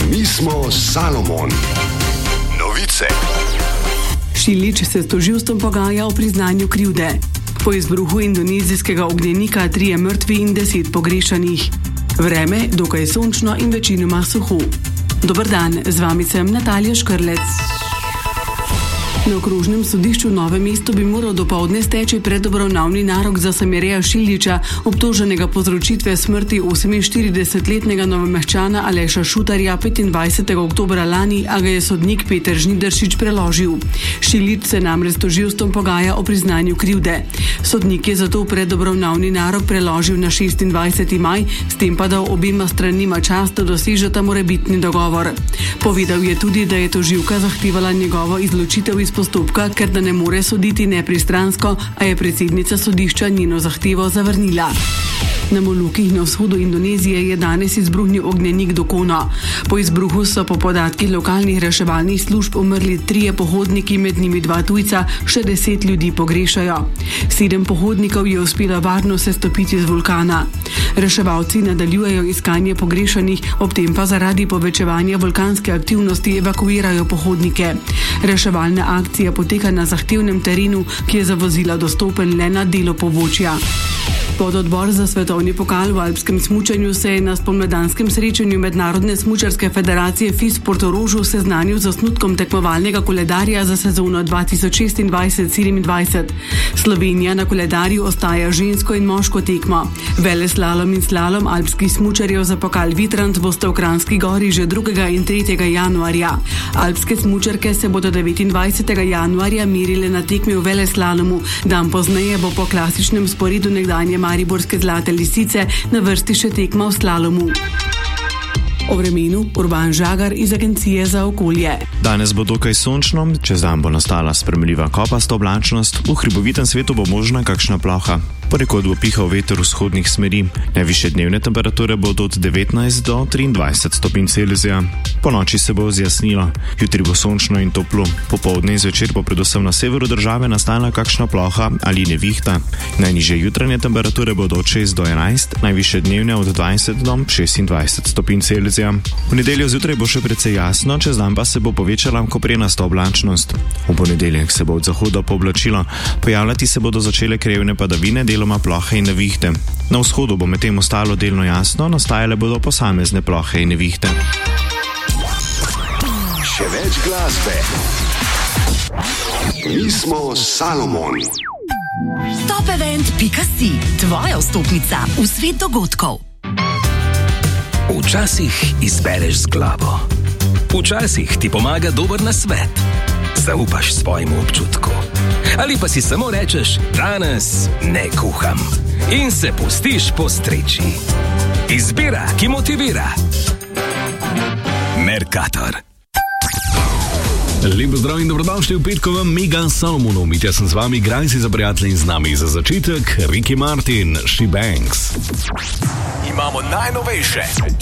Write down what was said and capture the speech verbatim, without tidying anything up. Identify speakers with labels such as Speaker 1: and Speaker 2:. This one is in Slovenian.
Speaker 1: Mi smo Salomon. Novice.
Speaker 2: Šilič se s tožilstvom pogaja o priznanju krivde. Po izbruhu indonezijskega ognjenika trije mrtvi in deset pogrešanih. Vreme dokaj sončno in večinoma suho. Dober dan, z vami sem Natalija Škrlec. Na okrožnem sodišču v Novem mestu bi moral dopoldne steči predobravnavni narok za Samireja Šiliča, obtoženega povzročitve smrti oseminštiridesetletnega Novomeščana Aleša Šutarja petindvajsetega oktobra lani, a ga je sodnik Peter Žnidaršič preložil. Šilič se namreč s tožilstvom pogaja o priznanju krivde. Sodnik je zato predobravnavni narok preložil na šestindvajseti maj, s tem pa dal obima stranima čas, da dosežeta morebitni dogovor. Povedal je tudi, da je tožilka zahtevala njegovo izločitev iz postopka, ker da ne more soditi nepristransko, a je predsednica sodišča njeno zahtevo zavrnila. Na Molukih na vzhodu Indonezije je danes izbruhnil ognjenik Dukono. Po izbruhu so po podatkih lokalnih reševalnih služb umrli trije pohodniki, med njimi dva tujca, še deset ljudi pogrešajo. Sedem pohodnikov je uspelo varno sestopiti z vulkana. Reševalci nadaljujejo iskanje pogrešanih, ob tem pa zaradi povečevanja vulkanske aktivnosti evakuirajo pohodnike. Reševalna akcija poteka na zahtevnem terenu, ki je za vozila dostopen le na delu pobočja. Pododbor za svetovni pokal v alpskem smučanju se je na spomladanskem srečanju Mednarodne smučarske federacije F I S v Portorožu seznanil z osnutkom tekmovalnega koledarja za sezono dva tisoč šestindvajset sedemindvajset. Slovenija na koledarju ostaja žensko in moško tekmo. Veleslalom in slalom alpskih smučarjev za pokal Vitrant bosta v Kranjski Gori že drugega in tretjega januarja. Alpske smučarke se bodo devetindvajsetega januarja merile na tekmi v veleslalomu. Dan pozneje bo po klasičnem sporedu nekdanje mariborske Zlate lisice na vrsti še tekma v slalomu. O vremenu Urban Žagar iz Agencije za okolje.
Speaker 3: Danes bo dokaj sončno, čez dan bo nastala spremljiva kopasta oblačnost, v hribovitem svetu bo možna kakšna ploha. Ponekod bo pihal veter vzhodnih smeri. Najvišje dnevne temperature bodo od devetnajst do triindvajset stopinj Celzija. Po noči se bo zjasnilo. Jutri bo sončno in toplo. Popoldne in zvečer bo predvsem na severu države nastala kakšna ploha ali nevihta. Najnižje jutranje temperature bodo od šest do enajst, najvišje dnevne od dvajset do šestindvajset stopinj Celzija. V nedeljo zjutraj bo še precej jasno, čez dan pa se bo povečala koprenasta oblačnost. V ponedeljek se bo od zahoda pooblačilo, pojavljati se bodo začele krevne padavine, deloma plohe in nevihte. Na vzhodu bo medtem ostalo delno jasno, nastajale bodo posamezne plohe in nevihte.
Speaker 1: Še več glasbe. Mi smo Salomon.
Speaker 4: Topevent pika si, tvoja vstopnica v svet dogodkov.
Speaker 5: Včasih izbereš z glavo. Včasih ti pomaga dober nasvet. Zaupaš svojemu občutku. Ali pa si samo rečeš, danes ne kuham. In se pustiš postreči. Izbira, ki motivira. Mercator.
Speaker 6: Lep pozdrav in dobrodošli v petkovem Mega Salomonu. Mitja sem z vami, graj si za prijatelje in z nami za začetek Ricky Martin, She Bangs.
Speaker 5: Imamo najnovejše